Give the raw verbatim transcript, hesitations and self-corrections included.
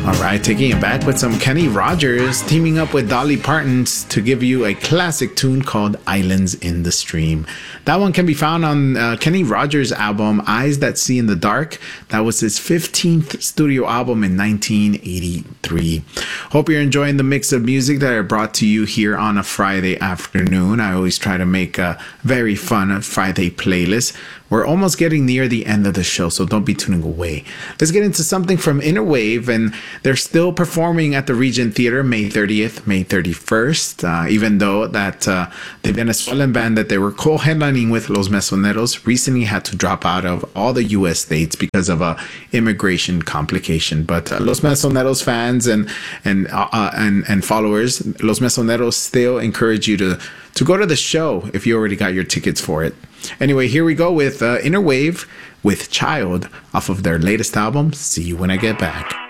All right, taking it back with some Kenny Rogers teaming up with Dolly Parton to give you a classic tune called Islands in the Stream. That one can be found on uh, Kenny Rogers' album Eyes That See in the Dark. That was his fifteenth studio album in nineteen eighty-three. Hope you're enjoying the mix of music that I brought to you here on a Friday afternoon. I always try to make a very fun Friday playlist. We're almost getting near the end of the show, so don't be tuning away. Let's get into something from Inner Wave, and they're still performing at the Regent Theater May thirtieth, May thirty-first, uh, even though that uh, the Venezuelan band that they were co-headlining with, Los Mesoneros, recently had to drop out of all the U S states because of a immigration complication. But uh, Los Mesoneros fans and and, uh, and and followers, Los Mesoneros still encourage you to to go to the show if you already got your tickets for it. Anyway, here we go with uh, Inner Wave with Child off of their latest album, See You When I Get Back.